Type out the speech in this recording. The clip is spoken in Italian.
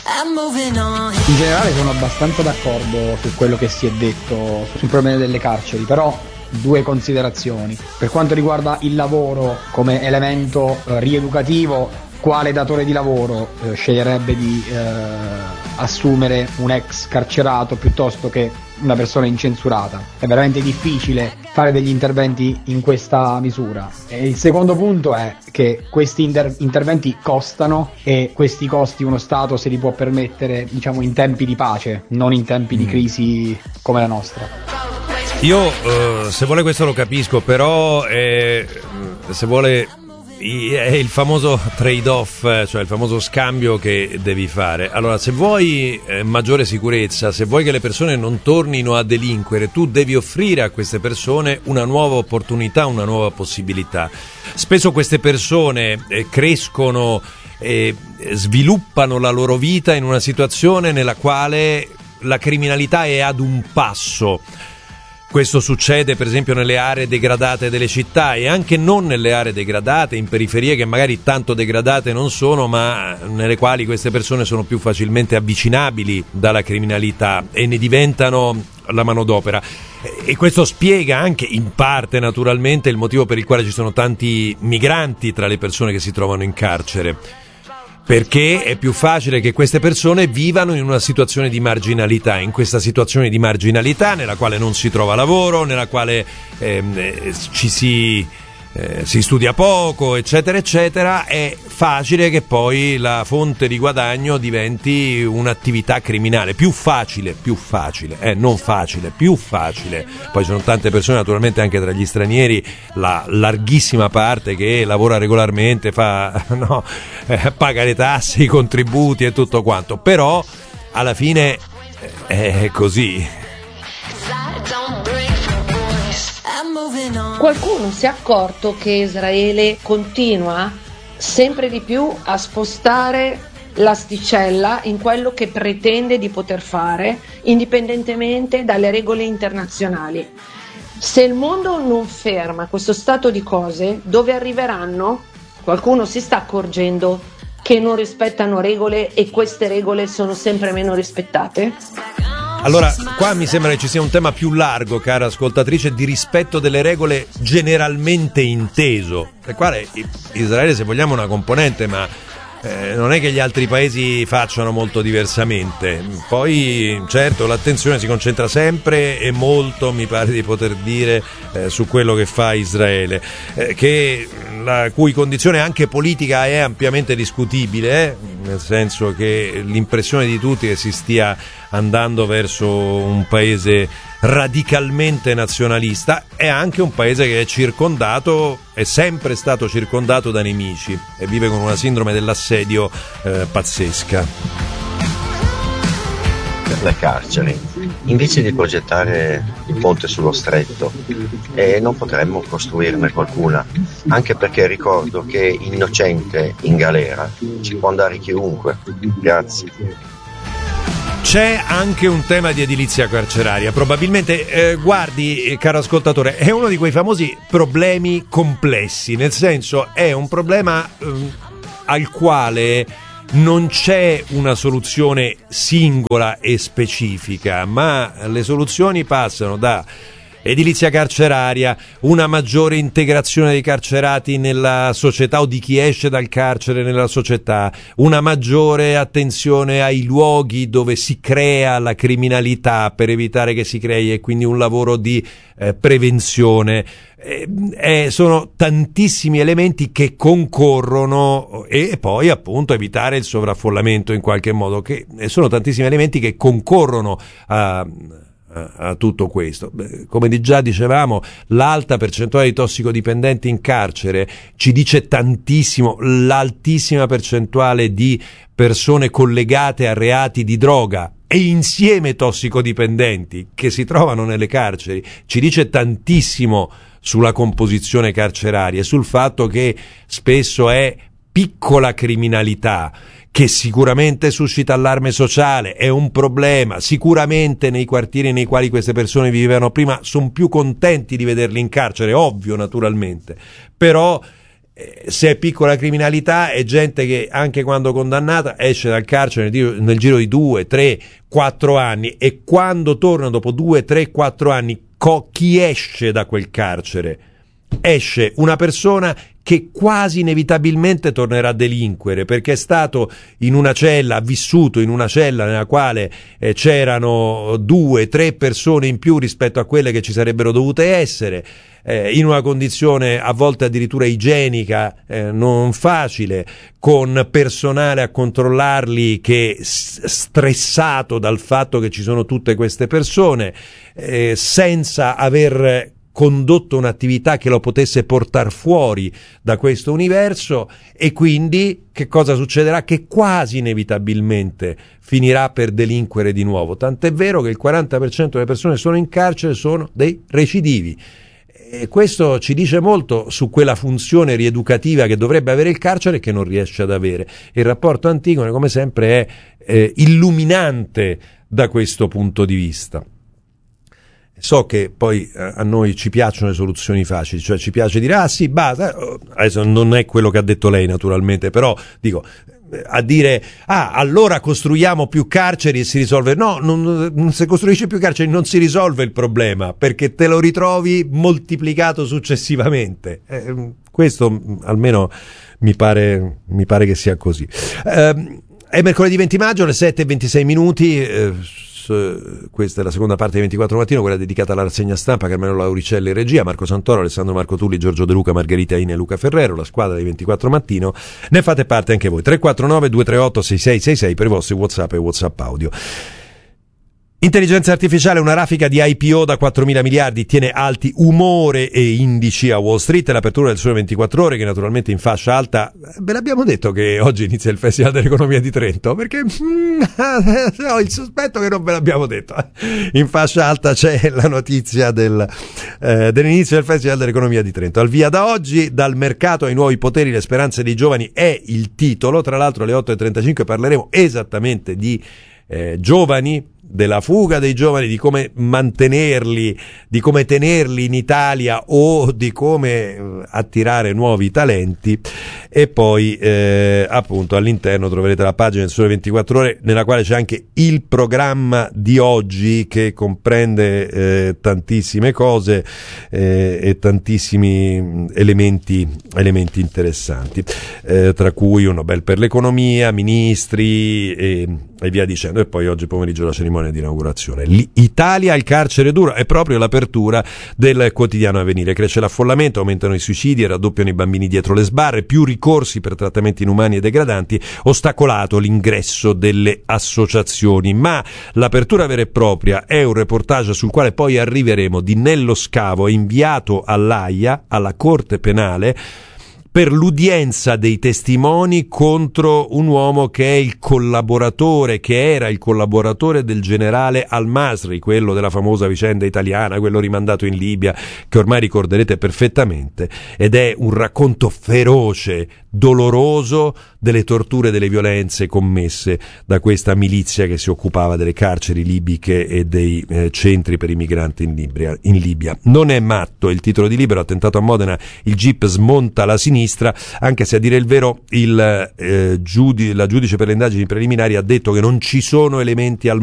In generale sono abbastanza d'accordo su quello che si è detto sul problema delle carceri, però due considerazioni. Per quanto riguarda il lavoro come elemento rieducativo, quale datore di lavoro sceglierebbe di assumere un ex carcerato piuttosto che una persona incensurata? È veramente difficile fare degli interventi in questa misura. E il secondo punto è che questi interventi costano, e questi costi uno Stato se li può permettere, diciamo, in tempi di pace, non in tempi di crisi come la nostra. Io se vuole questo lo capisco, però se vuole è il famoso trade-off, cioè il famoso scambio che devi fare. Allora, se vuoi maggiore sicurezza, se vuoi che le persone non tornino a delinquere, tu devi offrire a queste persone una nuova opportunità, una nuova possibilità. Spesso queste persone crescono e sviluppano la loro vita in una situazione nella quale la criminalità è ad un passo. Questo succede per esempio nelle aree degradate delle città, e anche non nelle aree degradate, in periferie che magari tanto degradate non sono, ma nelle quali queste persone sono più facilmente avvicinabili dalla criminalità e ne diventano la manodopera. E questo spiega anche in parte naturalmente il motivo per il quale ci sono tanti migranti tra le persone che si trovano in carcere. Perché è più facile che queste persone vivano in una situazione di marginalità, in questa situazione di marginalità nella quale non si trova lavoro, nella quale si studia poco, eccetera eccetera, è facile che poi la fonte di guadagno diventi un'attività criminale. Più facile, non facile, più facile. Poi ci sono tante persone, naturalmente anche tra gli stranieri, la larghissima parte che lavora regolarmente, paga le tasse, i contributi e tutto quanto, però alla fine è così. Qualcuno si è accorto che Israele continua sempre di più a spostare l'asticella in quello che pretende di poter fare, indipendentemente dalle regole internazionali. Se il mondo non ferma questo stato di cose, dove arriveranno? Qualcuno si sta accorgendo che non rispettano regole, e queste regole sono sempre meno rispettate? Allora, qua mi sembra che ci sia un tema più largo, cara ascoltatrice, di rispetto delle regole generalmente inteso. E qua Israele, se vogliamo, è una componente, ma non è che gli altri paesi facciano molto diversamente. Poi, certo, l'attenzione si concentra sempre e molto, mi pare di poter dire, su quello che fa Israele, la cui condizione anche politica è ampiamente discutibile, nel senso che l'impressione di tutti è che si stia andando verso un paese radicalmente nazionalista. È anche un paese che è sempre stato circondato da nemici e vive con una sindrome dell'assedio pazzesca. Per le carceri, invece di progettare il ponte sullo stretto, non potremmo costruirne qualcuna, anche perché ricordo che innocente in galera ci può andare chiunque. Grazie. C'è anche un tema di edilizia carceraria, probabilmente, guardi, caro ascoltatore, è uno di quei famosi problemi complessi, nel senso è un problema al quale non c'è una soluzione singola e specifica, ma le soluzioni passano da edilizia carceraria, una maggiore integrazione dei carcerati nella società o di chi esce dal carcere nella società, una maggiore attenzione ai luoghi dove si crea la criminalità per evitare che si crei, e quindi un lavoro di prevenzione. Sono tantissimi elementi che concorrono, e poi appunto evitare il sovraffollamento in qualche modo, che sono tantissimi elementi che concorrono a tutto questo. Come già dicevamo, l'alta percentuale di tossicodipendenti in carcere ci dice tantissimo. L'altissima percentuale di persone collegate a reati di droga e insieme tossicodipendenti che si trovano nelle carceri ci dice tantissimo sulla composizione carceraria e sul fatto che spesso è piccola criminalità che sicuramente suscita allarme sociale, è un problema. Sicuramente nei quartieri nei quali queste persone vivevano prima sono più contenti di vederli in carcere, ovvio, naturalmente, però Se è piccola criminalità è gente che anche quando condannata esce dal carcere nel giro di 2, 3, 4 anni, e quando torna dopo 2, 3, 4 anni chi esce da quel carcere? Esce una persona che quasi inevitabilmente tornerà a delinquere, perché è stato in una cella, ha vissuto in una cella nella quale c'erano 2, 3 persone in più rispetto a quelle che ci sarebbero dovute essere, in una condizione a volte addirittura igienica non facile, con personale a controllarli che stressato dal fatto che ci sono tutte queste persone, senza aver condotto un'attività che lo potesse portare fuori da questo universo, e quindi che cosa succederà? Che quasi inevitabilmente finirà per delinquere di nuovo, tant'è vero che il 40% delle persone che sono in carcere sono dei recidivi, e questo ci dice molto su quella funzione rieducativa che dovrebbe avere il carcere e che non riesce ad avere. Il rapporto Antigone, come sempre, è illuminante da questo punto di vista. So che poi a noi ci piacciono le soluzioni facili, cioè ci piace dire ah sì, basta, adesso non è quello che ha detto lei naturalmente, però dico, a dire allora costruiamo più carceri e si risolve, no, non se costruisci più carceri non si risolve il problema, perché te lo ritrovi moltiplicato successivamente, questo almeno mi pare che sia così. È mercoledì 20 maggio alle 7:26, questa è la seconda parte di 24 Mattino, quella dedicata alla rassegna stampa. Carmelo Lauricelli in regia, Marco Santoro, Alessandro Marco Tulli, Giorgio De Luca, Margherita Ine e Luca Ferrero, la squadra di 24 Mattino. Ne fate parte anche voi. 349 238 6666 per i vostri WhatsApp e WhatsApp audio. Intelligenza artificiale, una raffica di IPO da 4.000 miliardi tiene alti umore e indici a Wall Street. L'apertura del Sole 24 Ore, che naturalmente in fascia alta, ve l'abbiamo detto che oggi inizia il Festival dell'Economia di Trento, perché ho il sospetto che non ve l'abbiamo detto. In fascia alta c'è la notizia dell'inizio del Festival dell'Economia di Trento. Al via da oggi, dal mercato ai nuovi poteri, le speranze dei giovani è il titolo. Tra l'altro alle 8:35 parleremo esattamente di giovani, della fuga dei giovani, di come mantenerli, di come tenerli in Italia o di come attirare nuovi talenti. E poi appunto all'interno troverete la pagina del Sole 24 Ore nella quale c'è anche il programma di oggi, che comprende tantissime cose e tantissimi elementi interessanti, tra cui un Nobel per l'economia, ministri e via dicendo, e poi oggi pomeriggio la cerimonia di inaugurazione. Italia al carcere duro è proprio l'apertura del quotidiano Avvenire. Cresce l'affollamento, aumentano i suicidi e raddoppiano i bambini dietro le sbarre, più ricorsi per trattamenti inumani e degradanti, ostacolato l'ingresso delle associazioni. Ma l'apertura vera e propria è un reportage sul quale poi arriveremo, di Nello Scavo, inviato all'AIA, alla Corte Penale, per l'udienza dei testimoni contro un uomo che è il collaboratore, che era il collaboratore del generale Al-Masri, quello della famosa vicenda italiana, quello rimandato in Libia, che ormai ricorderete perfettamente, ed è un racconto feroce, doloroso, delle torture e delle violenze commesse da questa milizia che si occupava delle carceri libiche e dei centri per i migranti in Libia. Non è matto il titolo di Libero. Attentato a Modena, il GIP smonta la sinistra, anche se a dire il vero la giudice per le indagini preliminari ha detto che non ci sono elementi al